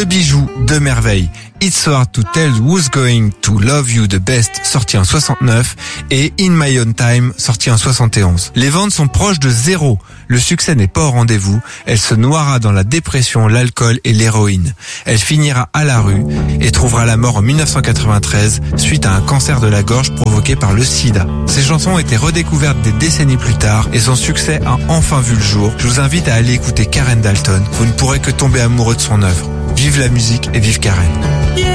Deux bijoux, deux merveilles. It's So Hard to Tell Who's Going to Love You the Best, sorti en 69, et In My Own Time, sorti en 71. Les ventes sont proches de zéro. Le succès n'est pas au rendez-vous. Elle se noiera dans la dépression, l'alcool et l'héroïne. Elle finira à la rue et trouvera la mort en 1993 suite à un cancer de la gorge provoqué par le sida. Ses chansons ont été redécouvertes des décennies plus tard et son succès a enfin vu le jour. Je vous invite à aller écouter Karen Dalton. Vous ne pourrez que tomber amoureux de son œuvre. Vive la musique et vive Karen.